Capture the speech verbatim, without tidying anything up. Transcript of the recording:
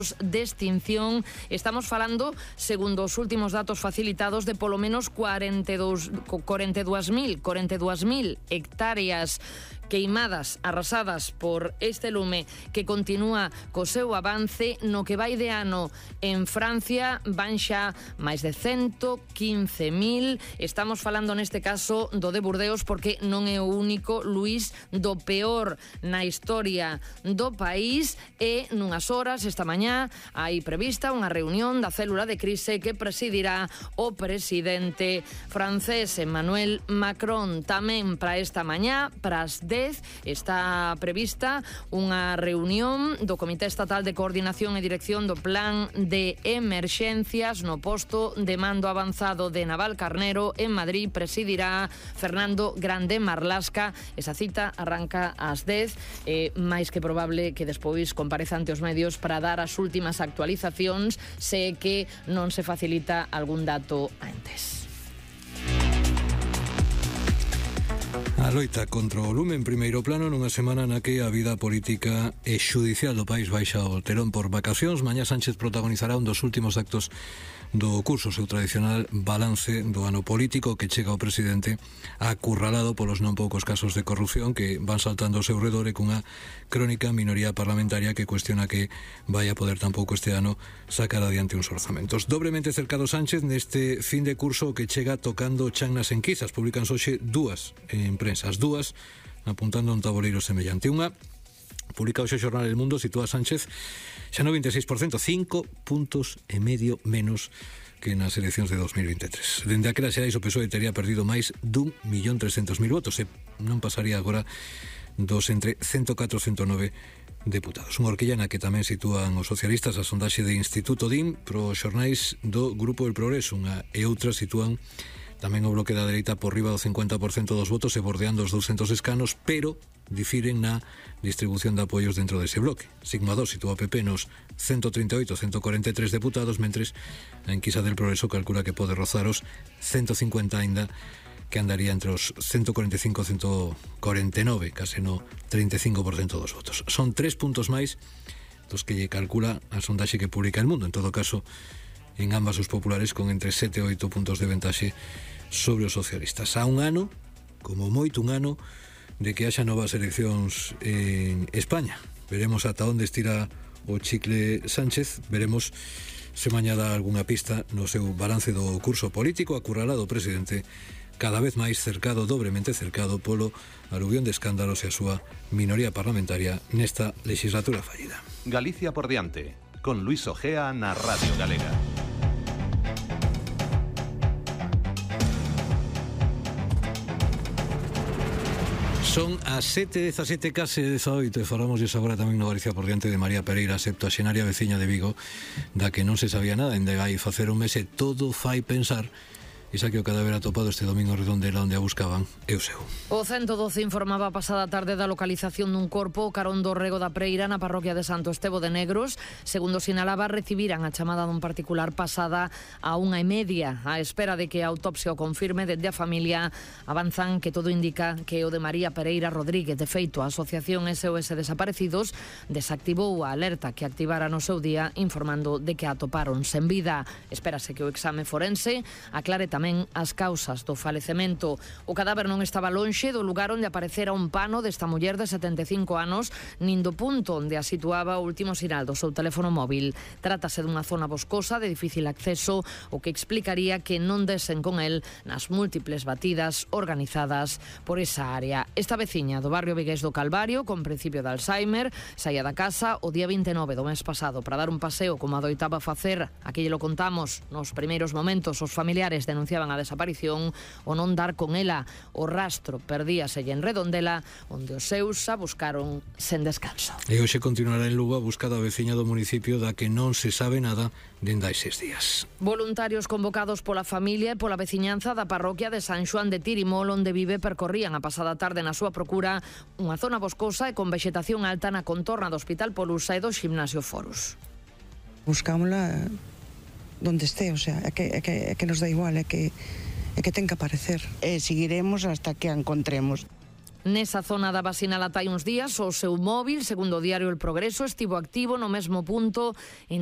de extinción. Estamos falando, segundo os últimos datos facilitados, de polo menos cuarenta e dous mil hectáreas queimadas, arrasadas por este lume que continúa co seu avance. No que vai de ano en Francia van xa máis de ciento quince mil. Estamos falando neste caso do de Burdeos porque non é o único, Luís, do peor na historia do país. E nunhas horas esta mañá hai prevista unha reunión da célula de crise que presidirá o presidente francés Emmanuel Macron. Tamén para esta mañá, para as dez, está prevista unha reunión do Comité Estatal de Coordinación e Dirección do Plan de Emerxencias no posto de mando avanzado de Navalcarnero en Madrid. Presidirá Fernando Grande Marlasca. Esa cita arranca ás dez. É máis que probable que despois compareza ante os medios para dar as últimas actualizacións se que non se facilita algún dato antes. A loita contra o lume en primeiro plano nunha semana na que a vida política e xudicial do país baixa o telón por vacacións. Mañá Sánchez protagonizará un dos últimos actos do curso, seu tradicional balance do ano político, que chega ao presidente acurralado polos non poucos casos de corrupción que van saltando ao seu redor e cunha crónica minoría parlamentaria que cuestiona que vai a poder tampouco este ano sacar adiante uns orzamentos. Dobremente cercado Sánchez neste fin de curso que chega tocando chan nas enquisas. Publican hoxe dúas en prensa, as dúas apuntando a un tabuleiro semellante. Unha publica hoxe o xornal El Mundo, sitúa a Sánchez xa no vinte e seis por cento, cinco puntos e medio menos que nas eleccións de dos mil veintitrés. Dende aquelas xerais o P S O E tería perdido máis dun millón trescentos mil votos e non pasaría agora dos entre cento catro e cento nove deputados. Unha horquilla na que tamén sitúan os socialistas a sondaxe de Instituto D I M pro xornais do Grupo El Progreso. Unha e outra sitúan tamén o bloque da dereita por riba do cincuenta por cento dos votos e bordeando os douscentos escanos, pero difiren na distribución de apoios dentro dese bloque. Sigma dos sitúa a P P nos ciento trinta e oito a ciento cuarenta e tres deputados, mentres a enquisa del Progreso calcula que pode rozar os ciento cincuenta aínda, que andaría entre os ciento cuarenta e cinco a ciento cuarenta e nove, case no trinta e cinco por cento dos votos. Son tres puntos máis dos que lle calcula a sondaxe que publica El Mundo. En todo caso, en ambas os populares con entre sete e oito puntos de ventaxe sobre os socialistas. A un ano, como moito un ano, de que haxa novas eleccións en España. Veremos ata onde estira o chicle Sánchez, veremos se mañá dá algunha pista no seu balance do curso político, acurralado o presidente cada vez máis cercado, dobremente cercado polo aluvión de escándalos e a súa minoría parlamentaria nesta legislatura fallida. Galicia por diante, con Luis Ojea na Radio Galega. Son as sete e dezasete, case dezaoito, e falamos agora tamén no Galicia por diante de María Pereira, septuaxenaria veciña de Vigo, da que non se sabía nada, en de vai facer un mes e todo fai pensar Isa que o cadáver atopado este domingo Redondela onde a buscaban é o seu. O ciento doce informaba a pasada tarde da localización dun corpo carón do Rego da Preira na parroquia de Santo Estevo de Negros. Segundo sinalaba, recibiran a chamada dun particular pasada a unha e media. A espera de que a autopsia o confirme, desde a familia avanzan que todo indica que o de María Pereira Rodríguez. De feito, a Asociación S O S Desaparecidos desactivou a alerta que activara no seu día informando de que a atoparon sen vida. Espérase que o exame forense aclare tamén as causas do falecemento. O cadáver non estaba lonxe do lugar onde aparecera un pano desta muller de setenta e cinco anos, nin do punto onde a situaba o último sinal do seu teléfono móvil. Trátase dunha zona boscosa de difícil acceso, o que explicaría que non desen con el nas múltiples batidas organizadas por esa área. Esta veciña do barrio vigués do Calvario, con principio de Alzheimer, saía da casa o día vinte e nove do mes pasado para dar un paseo como adoitaba facer. Aquí lo contamos nos primeiros momentos. Os familiares denunciaban a desaparición o non dar con ela. O rastro perdíase en Redondela, onde os seus a buscaron sen descanso. E hoxe continuará en Lugo a busca da veciña do municipio da que non se sabe nada dende hai seis días. Voluntarios convocados pola familia e pola veciñanza da parroquia de San Xoán de Tirimol, onde vive, percorrían a pasada tarde na súa procura unha zona boscosa e con vexetación alta na contorna do Hospital Polusa e do Ximnasio Forus. Buscámola donde esté, o sea, é que, é que, é que nos dá igual, é que, é que ten que aparecer. E seguiremos hasta que a encontremos. Nesa zona da vacinal ata hai uns días, o seu móvil, segundo o diario El Progreso, estivo activo no mesmo punto